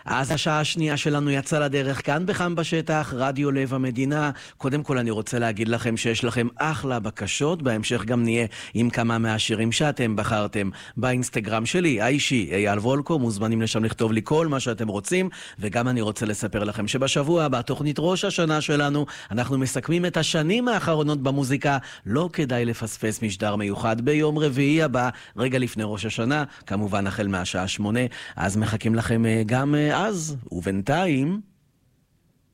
אז השעה השנייה שלנו יצאה לדרך כאן בחם בשטח, רדיו לב המדינה. קודם כל אני רוצה להגיד לכם שיש לכם אחלה בקשות, בהמשך גם נהיה עם כמה מהשירים שאתם בחרתם באינסטגרם שלי, האישי, אייל וולקו, מוזמנים לשם לכתוב לי כל מה שאתם רוצים, וגם אני רוצה לספר לכם שבשבוע הבא, תוכנית ראש השנה שלנו, אנחנו מסכמים את השנים האחרונות במוזיקה, לא כדאי לפספס משדר מיוחד ביום רביעי הבא, רגע לפני ראש השנה, כמובן החל מהשעה 8, אז מחכים לכם גם אז, ובינתיים